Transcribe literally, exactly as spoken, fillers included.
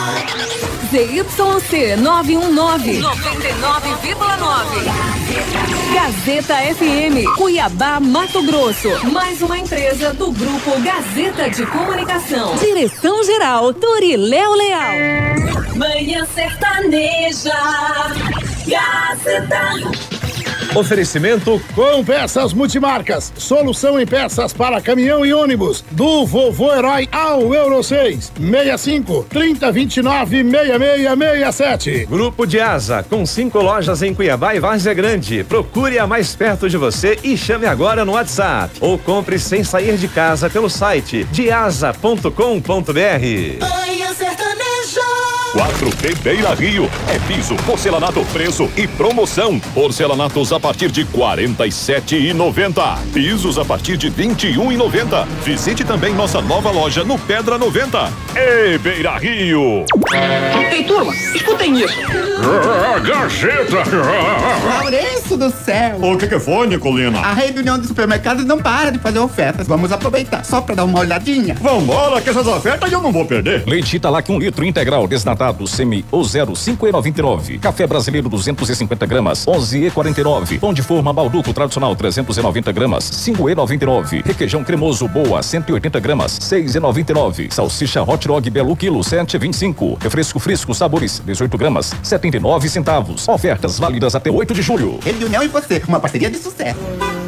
Z Y C nove um nove, noventa e nove vírgula nove. Gazeta F M, Cuiabá, Mato Grosso. Mais uma empresa do Grupo Gazeta de Comunicação. Direção-geral, Doriléo Leal. Manhã Sertaneja, Gazeta. Oferecimento com peças multimarcas, solução em peças para caminhão e ônibus, do Vovô Herói ao Euro seis, seis cinco, trinta, vinte e nove, seis seis seis sete. Grupo de Asa, com cinco lojas em Cuiabá e Várzea Grande. Procure a mais perto de você e chame agora no WhatsApp. Ou compre sem sair de casa pelo site diasa ponto com ponto br. Manhã Sertaneja. quatro P Beira Rio é piso, porcelanato, preço e promoção. Porcelanatos a partir de quarenta e sete reais e noventa centavos. Pisos a partir de vinte e um reais e noventa centavos. Visite também nossa nova loja no Pedra noventa. Ei, Beira Rio! Ei, turma, escutem isso. Ah, Gazeta! Maurício do céu! O que que foi, Nicolina? A rede União dos Supermercados não para de fazer ofertas. Vamos aproveitar só pra dar uma olhadinha. Vambora, que essas ofertas eu não vou perder. Leite Italac um litro integral desnatado semi ou zero cinco e noventa e nove. Café brasileiro duzentos e cinquenta gramas onze e quarenta e nove. Pão de forma Balduco tradicional trezentos e noventa gramas cinco e noventa e nove. Requeijão cremoso Boa cento e oitenta gramas seis e noventa e nove. Salsicha Hot Dog Belo quilo sete e vinte e cinco. Refresco Frisco Sabores dezoito gramas setenta e nove centavos. Ofertas válidas até oito de julho. Rede União e você, uma parceria de sucesso.